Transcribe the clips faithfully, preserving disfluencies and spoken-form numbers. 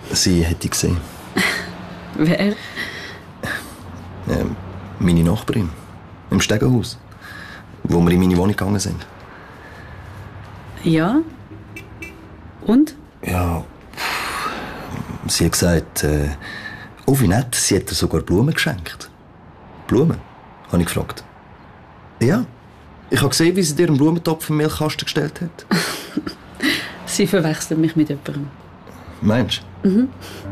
Sie hätte ich gesehen. Wer? Äh, meine Nachbarin. Im Stegenhaus. Wo wir in meine Wohnung gegangen sind. Ja? Und? Ja. Sie hat gesagt, äh, oh wie nett, sie hat ihr sogar Blumen geschenkt. Blumen? Habe ich gefragt. Ja. Ich habe gesehen, wie sie dir einen Blumentopf im Milchkasten gestellt hat. Sie verwechselt mich mit jemandem. Meinst du? Mhm.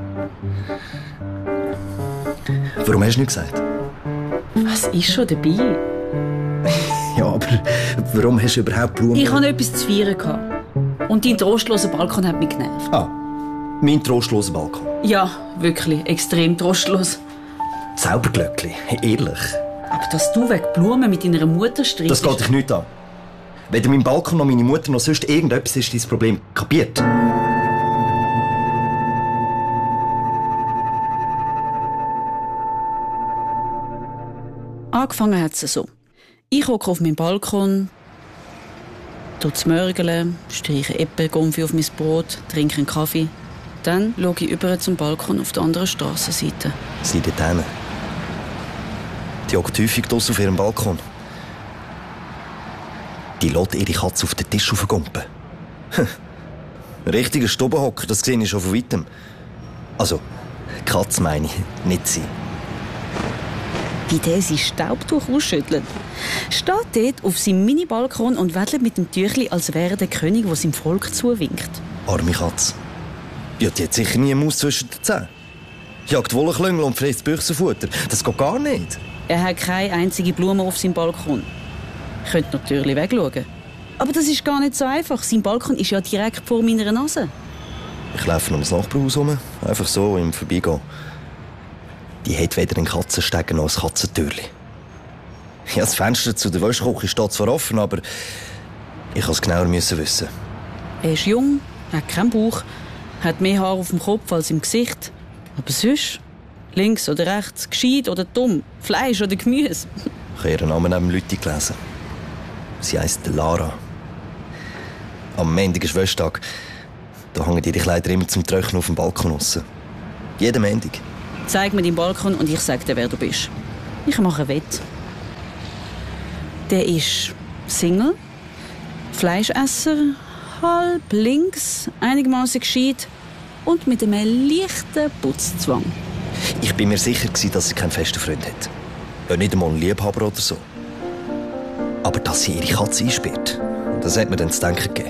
Warum hast du nichts gesagt? Was ist schon dabei? Ja, aber warum hast du überhaupt Blumen? Ich hatte etwas zu feiern gehabt. Und dein trostloser Balkon hat mich genervt. Ah, mein trostloser Balkon. Ja, wirklich, extrem trostlos. Zauberglöckli, ehrlich. Aber dass du wegen Blumen mit deiner Mutter streitest... Das geht dich nicht an. Weder mein Balkon noch meine Mutter noch sonst irgendetwas ist dein Problem. Kapiert? Angefangen hat es so. Ich hocke auf meinem Balkon, mörgeln, streiche Äpfelgumpfi auf mein Brot, trinke einen Kaffee. Dann schaue ich über zum Balkon auf der anderen Strassenseite. Sie dort hinten. Die hockt häufig draussen auf ihrem Balkon. Die lässt ihre Katze auf den Tisch aufgumpen. Ein richtiger Stubenhocker, das sehe ich schon von weitem. Also, Katze meine ich, nicht sie. Wie der sein Staubtuch ausschüttelt. Steht dort auf seinem Mini-Balkon und wedelt mit dem Tüchli, als wäre der König, der seinem Volk zuwinkt. Arme Katze. Ja, die hat sicher nie eine Maus zwischen den Zähnen. Jagt Wollenklüngel und frisst Büchsenfutter. Das geht gar nicht. Er hat keine einzige Blume auf seinem Balkon. Ich könnte natürlich wegschauen. Aber das ist gar nicht so einfach. Sein Balkon ist ja direkt vor meiner Nase. Ich laufe ums Nachbarhaus herum, einfach so im Vorbeigehen. Die hat weder einen Katzenstegen noch ein Katzentürli. Ja, das Fenster zu der Wäschküche steht zwar offen, aber ich musste es genauer wissen. Er ist jung, hat keinen Bauch, hat mehr Haar auf dem Kopf als im Gesicht. Aber sonst, links oder rechts, gescheit oder dumm, Fleisch oder Gemüse. Ich habe ihren Namen neben Leuten gelesen. Sie heisst Lara. Am Montag ist Wäschtag. Da hängen ihre Kleider immer zum Trocknen auf dem Balkon raus. Jeden Montag. Zeig mir deinen Balkon und ich sag dir, wer du bist. Ich mache ein Wett. Der ist Single, Fleischesser, halb links, einigermaßen gescheit und mit einem leichten Putzzwang. Ich bin mir sicher, dass sie keinen festen Freund hat. Ja, nicht einmal einen Liebhaber oder so. Aber dass sie ihre Katze einsperrt, das hat mir dann zu denken gegeben.